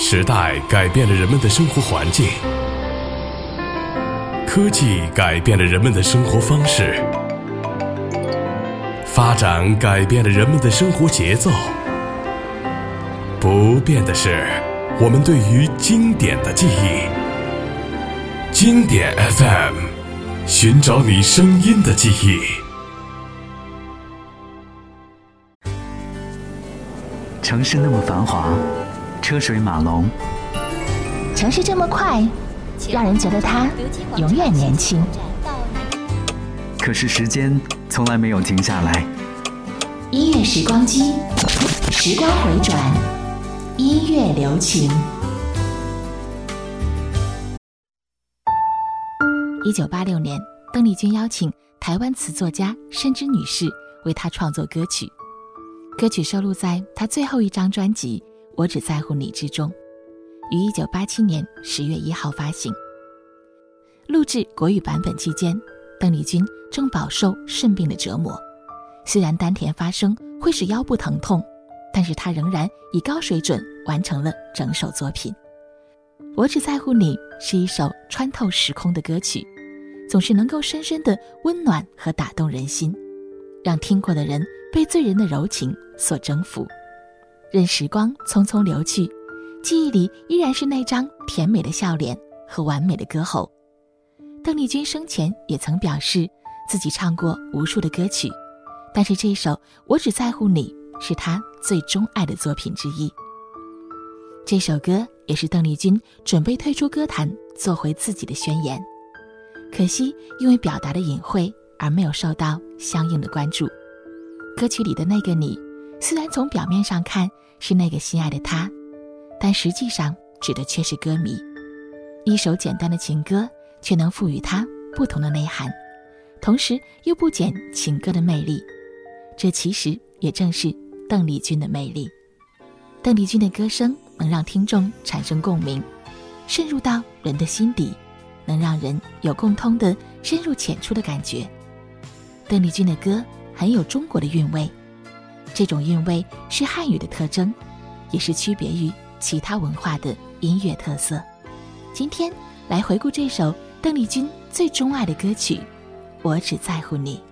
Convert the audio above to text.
时代改变了人们的生活环境，科技改变了人们的生活方式，发展改变了人们的生活节奏。不变的是我们对于经典的记忆。经典 FM， 寻找你声音的记忆。 城市那么繁华，车水马龙， 城市这么快，让人觉得它永远年轻。 可是时间从来没有停下来。 音乐时光机，时光回转，音乐留情。1986年，邓丽君邀请台湾词作家申之女士为她创作歌曲，歌曲收录在她最后一张专辑《我只在乎你》之中，于1987年10月1号发行。录制国语版本期间，邓丽君正饱受肾病的折磨，虽然丹田发声会使腰部疼痛，但是她仍然以高水准完成了整首作品。我只在乎你是一首穿透时空的歌曲，总是能够深深地温暖和打动人心，让听过的人被醉人的柔情所征服。任时光匆匆流去，记忆里依然是那张甜美的笑脸和完美的歌喉。邓丽君生前也曾表示自己唱过无数的歌曲，但是这首《我只在乎你》是她最钟爱的作品之一。这首歌也是邓丽君准备退出歌坛做回自己的宣言，可惜因为表达的隐晦而没有受到相应的关注。歌曲里的那个你，虽然从表面上看是那个心爱的他，但实际上指的却是歌迷。一首简单的情歌，却能赋予它不同的内涵，同时又不减情歌的魅力。这其实也正是邓丽君的魅力。邓丽君的歌声能让听众产生共鸣，渗入到人的心底，能让人有共通的深入浅出的感觉。邓丽君的歌很有中国的韵味，这种韵味是汉语的特征，也是区别于其他文化的音乐特色。今天来回顾这首邓丽君最钟爱的歌曲《我只在乎你》。